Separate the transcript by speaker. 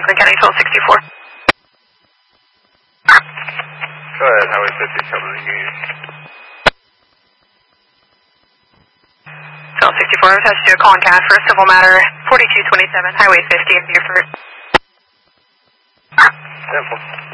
Speaker 1: County 1264.
Speaker 2: Go ahead, Highway 50, Shelton Union.
Speaker 1: 1264, has to do a call and cash for a civil matter, 4227, Highway 50 in Beaufort.
Speaker 2: Simple.